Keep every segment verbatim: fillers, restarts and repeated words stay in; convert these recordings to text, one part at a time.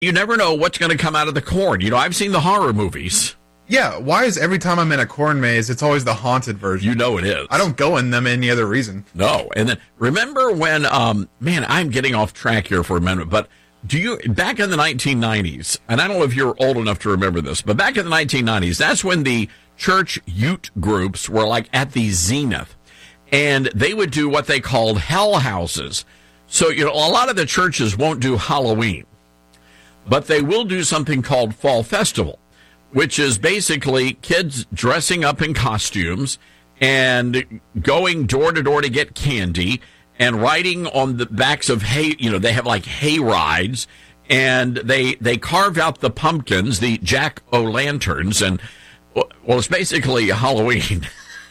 you never know what's going to come out of the corn. You know, I've seen the horror movies. Yeah, why is every time I'm in a corn maze, it's always the haunted version? You know it is. I don't go in them any other reason. No. And then remember when, um, man, I'm getting off track here for a minute, but do you, back in the nineteen nineties, and I don't know if you're old enough to remember this, but back in the nineteen nineties, that's when the church youth groups were like at the zenith, and they would do what they called hell houses. So, you know, a lot of the churches won't do Halloween, but they will do something called Fall Festival, which is basically kids dressing up in costumes and going door to door to get candy and riding on the backs of hay. You know, they have like hay rides, and they they carve out the pumpkins, the jack-o'-lanterns, and, well, it's basically Halloween.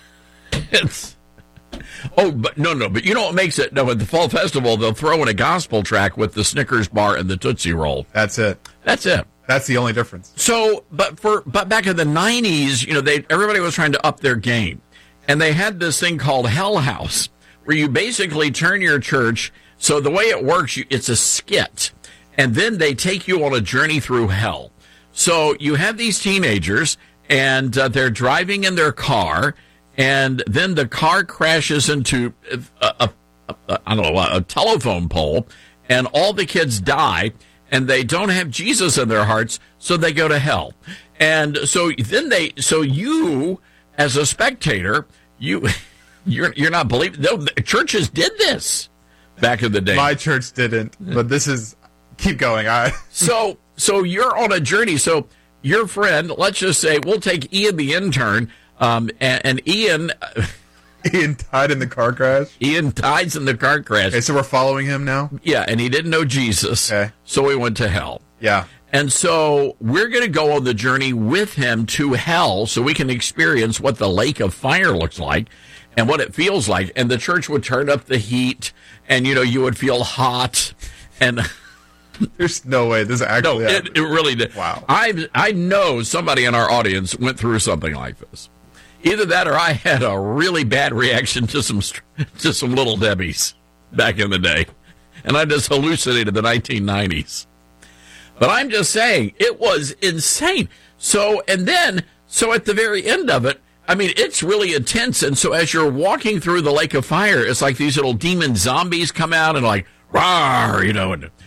It's, oh, but no, no, but you know what makes it? No, at the Fall Festival, they'll throw in a gospel track with the Snickers bar and the Tootsie Roll. That's it. That's it. That's the only difference. So, but for but back in the nineties, you know, they everybody was trying to up their game, and they had this thing called Hell House, where you basically turn your church. So the way it works, you, it's a skit, and then they take you on a journey through hell. So you have these teenagers, and uh, they're driving in their car, and then the car crashes into a, a, a, a I don't know a telephone pole, and all the kids die. And they don't have Jesus in their hearts, so they go to hell. And so then they, so you, as a spectator, you, you're you're not believing. No, churches did this back in the day. My church didn't, but this is, keep going. I so so you're on a journey. So your friend, let's just say, we'll take Ian the intern, um, and, and Ian. Ian died in the car crash? Ian dies in the car crash. Okay, so we're following him now? Yeah, and he didn't know Jesus, okay. So he went to hell. Yeah. And so we're going to go on the journey with him to hell so we can experience what the lake of fire looks like and what it feels like. And the church would turn up the heat, and, you know, you would feel hot. And there's no way this actually No, it, it really did. Wow. I I know somebody in our audience went through something like this. Either that or I had a really bad reaction to some to some Little Debbies back in the day. And I just hallucinated the nineteen nineties. But I'm just saying, it was insane. So, and then, so at the very end of it, I mean, it's really intense. And so as you're walking through the lake of fire, it's like these little demon zombies come out and like, rawr, you know, and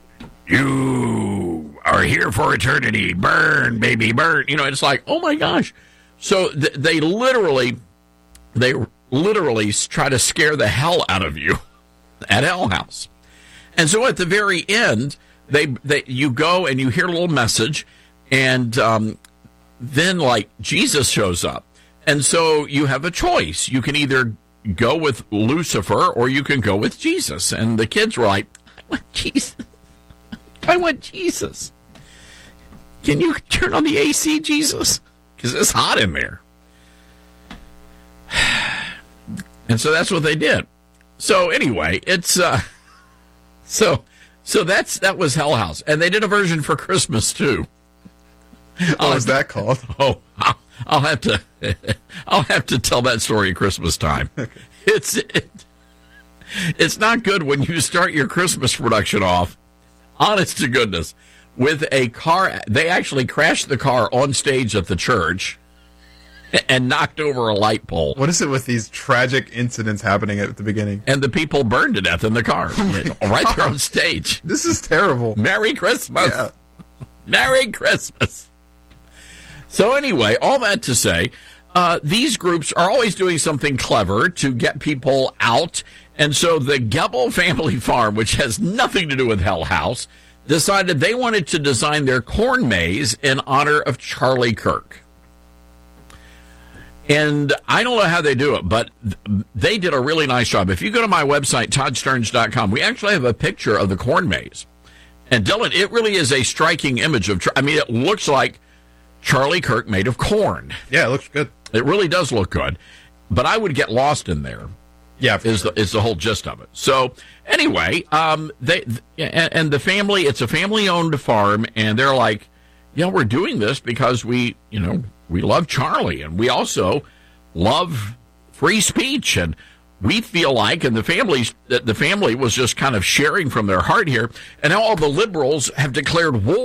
you are here for eternity. Burn, baby, burn. You know, it's like, oh my gosh. So th- they literally, they literally try to scare the hell out of you at Hell House. And so at the very end, they, they you go and you hear a little message, and um, then like Jesus shows up. And so you have a choice. You can either go with Lucifer or you can go with Jesus. And the kids were like, I want Jesus. I want Jesus. Can you turn on the A C, Jesus? Because it's hot in there. And so that's what they did. So anyway, it's uh so so that's that was Hell House. And they did a version for Christmas too. What was that called? Oh, I'll, I'll have to I'll have to tell that story at Christmas time. Okay. It's it, it's not good when you start your Christmas production off, honest to goodness, with a car. They actually crashed the car on stage at the church and knocked over a light pole. What is it with these tragic incidents happening at the beginning? And the people burned to death in the car, oh right there on stage. This is terrible. Merry Christmas. Yeah. Merry Christmas. So anyway, all that to say, uh, these groups are always doing something clever to get people out. And so the Gebel Family Farm, which has nothing to do with Hell House, decided they wanted to design their corn maze in honor of Charlie Kirk. And I don't know how they do it, but they did a really nice job. If you go to my website, todd stearns dot com, we actually have a picture of the corn maze. And Dylan, it really is a striking image of, I mean, it looks like Charlie Kirk made of corn. Yeah, it looks good. It really does look good. But I would get lost in there. Yeah, is sure. the is the whole gist of it. So anyway, um, they and, and the family, it's a family-owned farm, and they're like, yeah, we're doing this because we, you know, we love Charlie, and we also love free speech, and we feel like, and the families, the family was just kind of sharing from their heart here, and now all the liberals have declared war